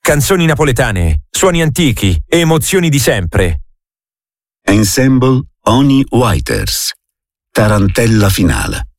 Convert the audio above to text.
Canzoni napoletane, suoni antichi, emozioni di sempre. Ensemble Oni Whiters. Tarantella finale.